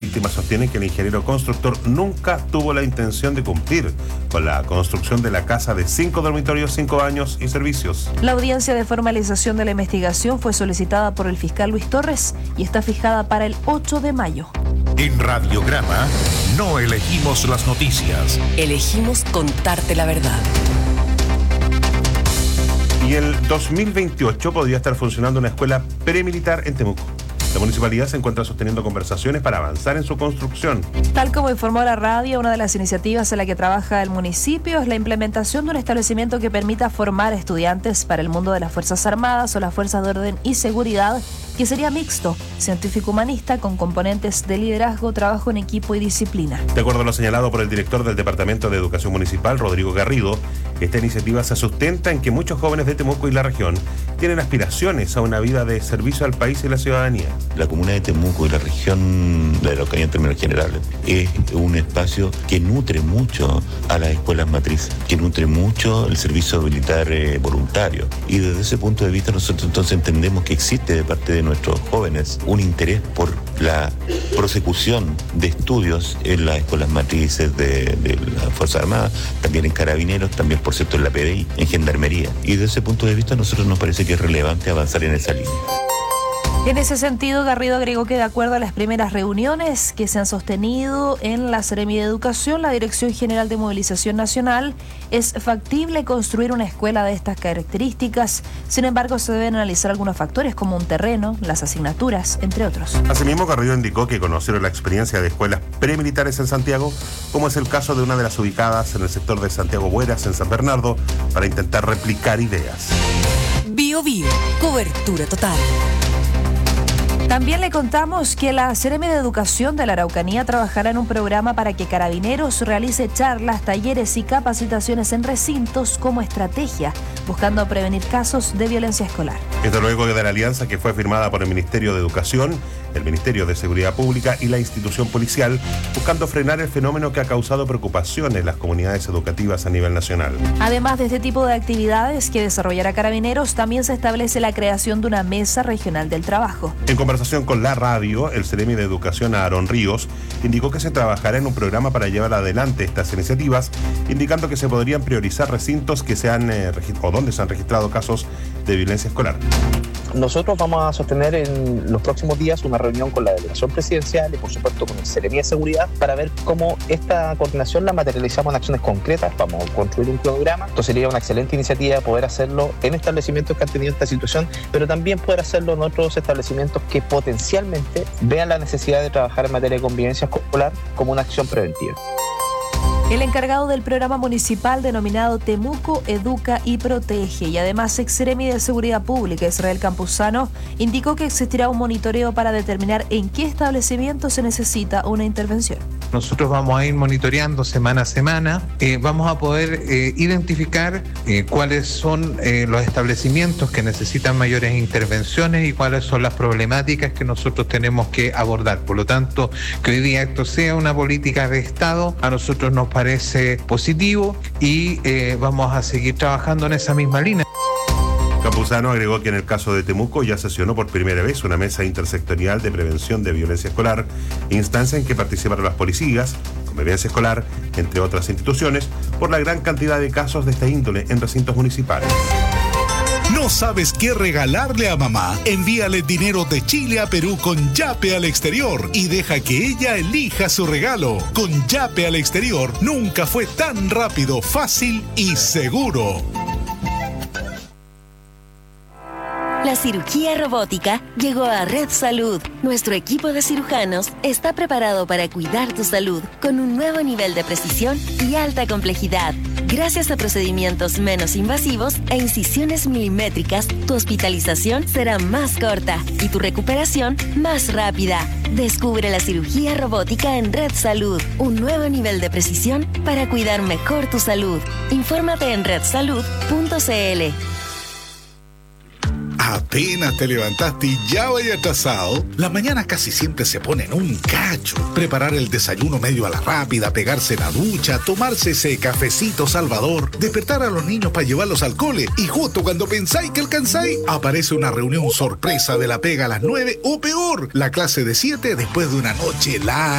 víctimas sostienen que el ingeniero constructor nunca tuvo la intención de cumplir con la construcción de la casa de 5 dormitorios, 5 baños y servicios. La audiencia de formalización de la investigación fue solicitada por el fiscal Luis Torres y está fijada para el 8 de mayo. En Radiograma no elegimos las noticias. Elegimos contarte la verdad. Y el 2028 podría estar funcionando una escuela premilitar en Temuco. La municipalidad se encuentra sosteniendo conversaciones para avanzar en su construcción. Tal como informó la radio, una de las iniciativas en la que trabaja el municipio es la implementación de un establecimiento que permita formar estudiantes para el mundo de las Fuerzas Armadas o las Fuerzas de Orden y Seguridad, que sería mixto, científico-humanista, con componentes de liderazgo, trabajo en equipo y disciplina. De acuerdo a lo señalado por el director del Departamento de Educación Municipal, Rodrigo Garrido, esta iniciativa se sustenta en que muchos jóvenes de Temuco y la región tienen aspiraciones a una vida de servicio al país y la ciudadanía. La comuna de Temuco y la región de la Araucanía en términos generales es un espacio que nutre mucho a las escuelas matrices, que nutre mucho el servicio militar voluntario. Y desde ese punto de vista nosotros entonces entendemos que existe de parte de nuestros jóvenes un interés por la prosecución de estudios en las escuelas matrices de las Fuerzas Armadas, también en Carabineros, también por cierto en la PDI, en Gendarmería. Y desde ese punto de vista a nosotros nos parece que es relevante avanzar en esa línea. En ese sentido, Garrido agregó que de acuerdo a las primeras reuniones que se han sostenido en la Seremi de Educación, la Dirección General de Movilización Nacional, es factible construir una escuela de estas características. Sin embargo, se deben analizar algunos factores como un terreno, las asignaturas, entre otros. Asimismo, Garrido indicó que conocieron la experiencia de escuelas premilitares en Santiago, como es el caso de una de las ubicadas en el sector de Santiago Bueras, en San Bernardo, para intentar replicar ideas. Bio Bio, cobertura total. También le contamos que la Seremi de Educación de la Araucanía trabajará en un programa para que Carabineros realice charlas, talleres y capacitaciones en recintos como estrategia, buscando prevenir casos de violencia escolar. Esto luego de la alianza que fue firmada por el Ministerio de Educación, el Ministerio de Seguridad Pública y la institución policial, buscando frenar el fenómeno que ha causado preocupación en las comunidades educativas a nivel nacional. Además de este tipo de actividades que desarrollará Carabineros, también se establece la creación de una mesa regional del trabajo. En conversación con la radio, el Seremi de Educación, Aarón Ríos, indicó que se trabajará en un programa para llevar adelante estas iniciativas, indicando que se podrían priorizar recintos que o donde se han registrado casos de violencia escolar. Nosotros vamos a sostener en los próximos días una reunión con la delegación presidencial y por supuesto con el Seremi de Seguridad para ver cómo esta coordinación la materializamos en acciones concretas. Vamos a construir un cronograma. Esto sería una excelente iniciativa poder hacerlo en establecimientos que han tenido esta situación, pero también poder hacerlo en otros establecimientos que potencialmente vean la necesidad de trabajar en materia de convivencia escolar como una acción preventiva. El encargado del programa municipal denominado Temuco Educa y Protege y además ex Seremi de Seguridad Pública, Israel Campuzano, indicó que existirá un monitoreo para determinar en qué establecimiento se necesita una intervención. Nosotros vamos a ir monitoreando semana a semana, vamos a poder identificar cuáles son los establecimientos que necesitan mayores intervenciones y cuáles son las problemáticas que nosotros tenemos que abordar. Por lo tanto, que hoy día esto sea una política de Estado, a nosotros nos parece positivo y vamos a seguir trabajando en esa misma línea. Campuzano agregó que en el caso de Temuco ya sesionó por primera vez una mesa intersectorial de prevención de violencia escolar, instancia en que participaron las policías, convivencia escolar, entre otras instituciones, por la gran cantidad de casos de esta índole en recintos municipales. ¿No sabes qué regalarle a mamá? Envíale dinero de Chile a Perú con Yape al exterior y deja que ella elija su regalo. Con Yape al exterior nunca fue tan rápido, fácil y seguro. La cirugía robótica llegó a Red Salud. Nuestro equipo de cirujanos está preparado para cuidar tu salud con un nuevo nivel de precisión y alta complejidad. Gracias a procedimientos menos invasivos e incisiones milimétricas, tu hospitalización será más corta y tu recuperación más rápida. Descubre la cirugía robótica en Red Salud, un nuevo nivel de precisión para cuidar mejor tu salud. Infórmate en redsalud.cl. Apenas te levantaste y ya vaya atrasado. Las mañanas casi siempre se ponen un cacho. Preparar el desayuno medio a la rápida, pegarse la ducha, tomarse ese cafecito salvador, despertar a los niños para llevarlos al cole y justo cuando pensáis que alcanzáis, aparece una reunión sorpresa de la pega a las 9 o peor, la clase de 7 después de una noche larga.